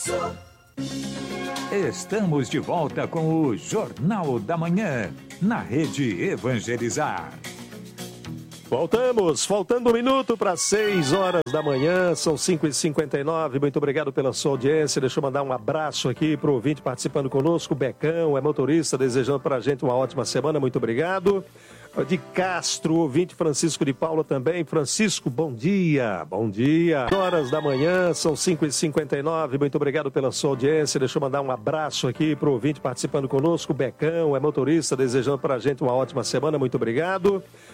Estamos de volta com o Jornal da Manhã, na Rede Evangelizar. Voltamos, faltando 1 minuto para 6 horas da manhã, são 5h59, muito obrigado pela sua audiência, deixa eu mandar um abraço aqui para o ouvinte participando conosco, o Becão, é motorista, desejando para a gente uma ótima semana, muito obrigado. De Castro, ouvinte Francisco de Paula também. Francisco, bom dia. Bom dia. Horas da manhã, são 5h59. Muito obrigado pela sua audiência. Deixa eu mandar um abraço aqui para o ouvinte participando conosco. O Becão, é motorista, desejando para a gente uma ótima semana. Muito obrigado.